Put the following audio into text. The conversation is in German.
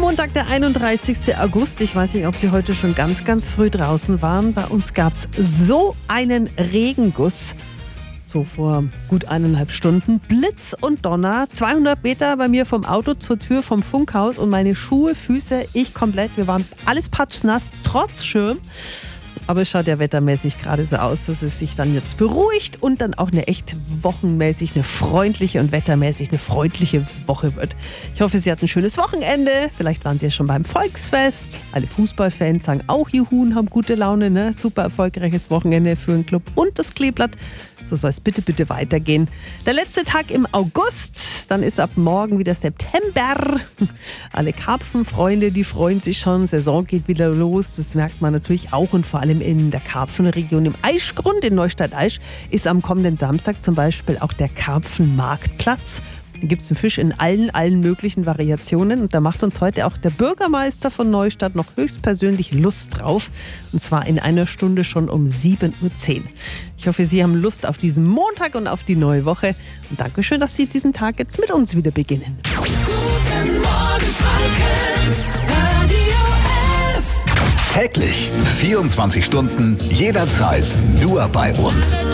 Montag, der 31. August. Ich weiß nicht, ob Sie heute schon ganz, ganz früh draußen waren. Bei uns gab es so einen Regenguss. So vor gut 1,5 Stunden. Blitz und Donner. 200 Meter bei mir vom Auto zur Tür vom Funkhaus und meine Schuhe, Füße, ich komplett. Wir waren alles patschnass, trotz Schirm. Aber es schaut ja wettermäßig gerade so aus, dass es sich dann jetzt beruhigt und dann auch eine echt wochenmäßig, eine freundliche und wettermäßig eine freundliche Woche wird. Ich hoffe, Sie hatten ein schönes Wochenende. Vielleicht waren Sie ja schon beim Volksfest. Alle Fußballfans sagen auch Juhu und haben gute Laune. Ne? Super erfolgreiches Wochenende für den Club und das Kleeblatt. So soll es bitte, bitte weitergehen. Der letzte Tag im August, dann ist ab morgen wieder September. Alle Karpfenfreunde, die freuen sich schon. Saison geht wieder los. Das merkt man natürlich auch und vor allem in der Karpfenregion im Aischgrund in Neustadt-Aisch ist am kommenden Samstag zum Beispiel auch der Karpfenmarktplatz. Da gibt es den Fisch in allen möglichen Variationen und da macht uns heute auch der Bürgermeister von Neustadt noch höchstpersönlich Lust drauf. Und zwar in einer Stunde schon um 7:10 Uhr. Ich hoffe, Sie haben Lust auf diesen Montag und auf die neue Woche. Und Dankeschön, dass Sie diesen Tag jetzt mit uns wieder beginnen. Guten Morgen Franken, Radio F. Täglich 24 Stunden, jederzeit nur bei uns.